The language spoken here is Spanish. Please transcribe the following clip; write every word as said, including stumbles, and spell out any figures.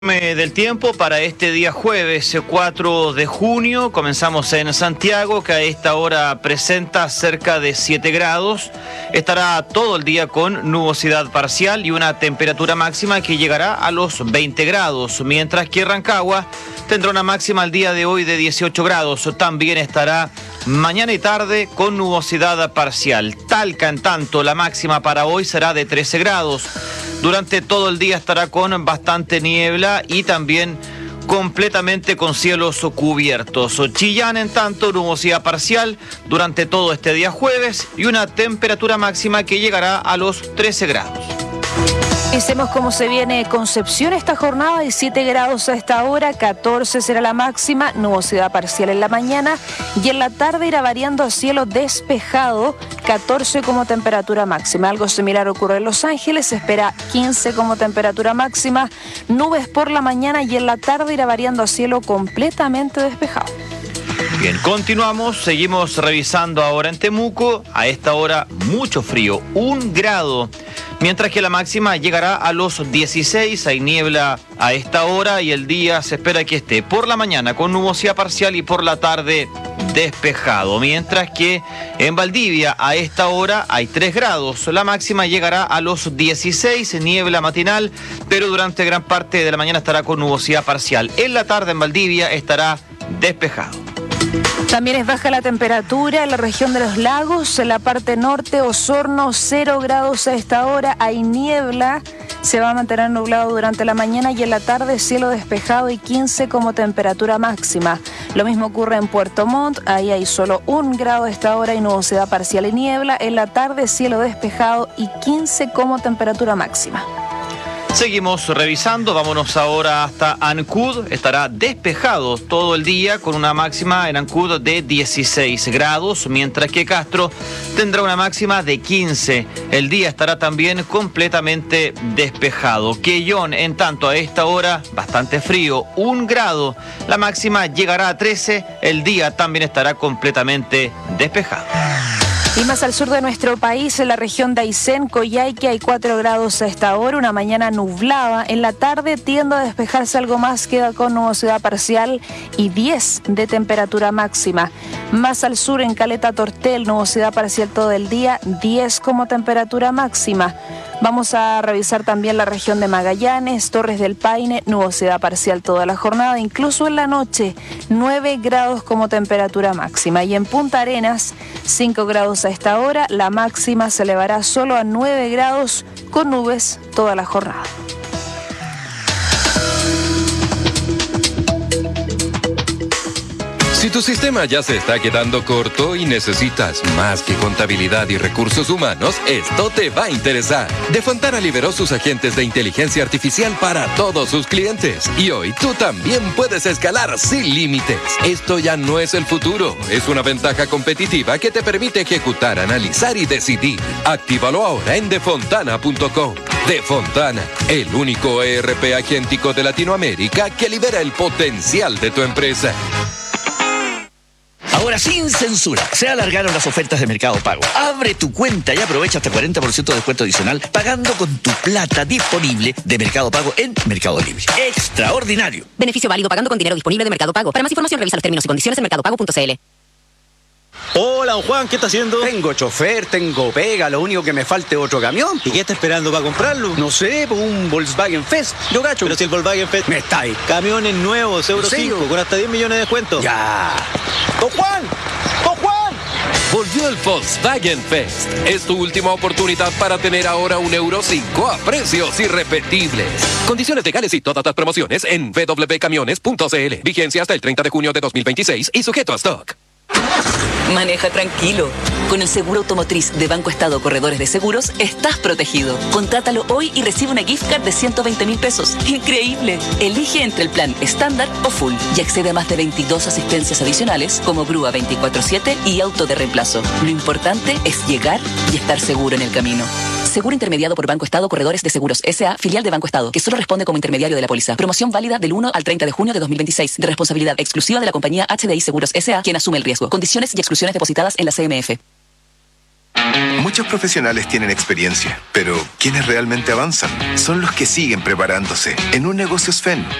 Del tiempo para este día jueves cuatro de junio. Comenzamos en Santiago, que a esta hora presenta cerca de siete grados. Estará todo el día con nubosidad parcial y una temperatura máxima que llegará a los veinte grados, mientras que Rancagua tendrá una máxima al día de hoy de dieciocho grados. También estará mañana y tarde con nubosidad parcial. Talca, en tanto, la máxima para hoy será de trece grados. Durante todo el día estará con bastante niebla y también completamente con cielos cubiertos. Chillán, en tanto, nubosidad parcial durante todo este día jueves y una temperatura máxima que llegará a los trece grados. Hicimos cómo se viene Concepción esta jornada, diecisiete grados a esta hora, catorce será la máxima, nubosidad parcial en la mañana y en la tarde irá variando a cielo despejado, catorce como temperatura máxima. Algo similar ocurre en Los Ángeles, se espera quince como temperatura máxima, nubes por la mañana y en la tarde irá variando a cielo completamente despejado. Bien, continuamos, seguimos revisando ahora en Temuco, a esta hora mucho frío, un grado. Mientras que la máxima llegará a los dieciséis, hay niebla a esta hora y el día se espera que esté por la mañana con nubosidad parcial y por la tarde despejado. Mientras que en Valdivia a esta hora hay tres grados, la máxima llegará a los dieciséis, niebla matinal, pero durante gran parte de la mañana estará con nubosidad parcial. En la tarde en Valdivia estará despejado. También es baja la temperatura en la región de los lagos, en la parte norte, Osorno, cero grados a esta hora, hay niebla, se va a mantener nublado durante la mañana y en la tarde cielo despejado y quince como temperatura máxima. Lo mismo ocurre en Puerto Montt, ahí hay solo un grado a esta hora y nubosidad parcial y niebla, en la tarde cielo despejado y quince como temperatura máxima. Seguimos revisando, vámonos ahora hasta Ancud, estará despejado todo el día con una máxima en Ancud de dieciséis grados, mientras que Castro tendrá una máxima de quince. El día estará también completamente despejado. Quellón, en tanto, a esta hora bastante frío, un grado, la máxima llegará a trece, el día también estará completamente despejado. Y más al sur de nuestro país, en la región de Aysén, Coyhaique, hay cuatro grados a esta hora, una mañana nublada. En la tarde tiende a despejarse algo más, queda con nubosidad parcial y diez de temperatura máxima. Más al sur, en Caleta Tortel, nubosidad parcial todo el día, diez como temperatura máxima. Vamos a revisar también la región de Magallanes, Torres del Paine, nubosidad parcial toda la jornada, incluso en la noche, nueve grados como temperatura máxima. Y en Punta Arenas, cinco grados a esta hora, la máxima se elevará solo a nueve grados con nubes toda la jornada. Si tu sistema ya se está quedando corto y necesitas más que contabilidad y recursos humanos, esto te va a interesar. Defontana liberó sus agentes de inteligencia artificial para todos sus clientes. Y hoy tú también puedes escalar sin límites. Esto ya no es el futuro, es una ventaja competitiva que te permite ejecutar, analizar y decidir. Actívalo ahora en defontana punto com. Defontana, el único E R P agéntico de Latinoamérica que libera el potencial de tu empresa. Ahora sin censura, se alargaron las ofertas de Mercado Pago. Abre tu cuenta y aprovecha hasta cuarenta por ciento de descuento adicional pagando con tu plata disponible de Mercado Pago en Mercado Libre. ¡Extraordinario! Beneficio válido pagando con dinero disponible de Mercado Pago. Para más información revisa los términos y condiciones en mercado pago punto c l. Hola, don Juan, ¿qué está haciendo? Tengo chofer, tengo pega, lo único que me falta es otro camión. ¿Y qué está esperando para comprarlo? No sé, por un Volkswagen Fest. Yo gacho. Pero si el Volkswagen Fest... Me está ahí. Camiones nuevos, Euro cinco, con hasta diez millones de descuento. Ya. ¡Don Juan! ¡Don Juan! Volvió el Volkswagen Fest. Es tu última oportunidad para tener ahora un Euro cinco a precios irrepetibles. Condiciones legales y todas las promociones en w w w punto camiones punto c l. Vigencia hasta el treinta de junio de dos mil veintiséis y sujeto a stock. Maneja tranquilo. Con el seguro automotriz de Banco Estado Corredores de Seguros, estás protegido. Contrátalo hoy y recibe una gift card de ciento veinte mil pesos. ¡Increíble! Elige entre el plan estándar o full y accede a más de veintidós asistencias adicionales como grúa veinticuatro siete y auto de reemplazo. Lo importante es llegar y estar seguro en el camino. Seguro intermediado por Banco Estado Corredores de Seguros S A, filial de Banco Estado, que solo responde como intermediario de la póliza. Promoción válida del uno al treinta de junio de dos mil veintiséis. De responsabilidad exclusiva de la compañía H D I Seguros S A, quien asume el riesgo. Condiciones y exclusiones depositadas en la C M F. Muchos profesionales tienen experiencia, pero quienes realmente avanzan son los que siguen preparándose. En un negocio S F E N